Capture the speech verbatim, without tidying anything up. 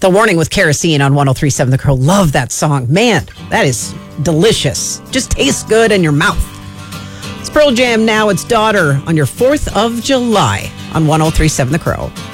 The Warning with Kerosene on one oh three point seven The Crow. Love that song. Man, that is delicious. Just tastes good in your mouth. It's Pearl Jam now. It's Daughter on your fourth of July on one oh three point seven The Crow.